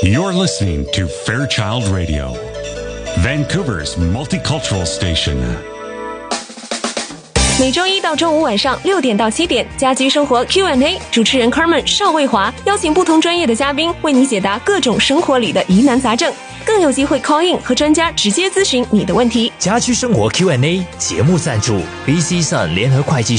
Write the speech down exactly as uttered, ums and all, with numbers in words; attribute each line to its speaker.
Speaker 1: You're listening to Fairchild Radio, Vancouver's multicultural station.
Speaker 2: 每周一到周五晚上六点到七点，家居生活 Q and A， 主持人 Carmen 邵卫华邀请不同专业的嘉宾为你解答各种生活里的疑难杂症，更有机会 call in 和专家直接咨询你的问题。
Speaker 3: 家居生活 Q and A 节目赞助 B C Sun 联合会计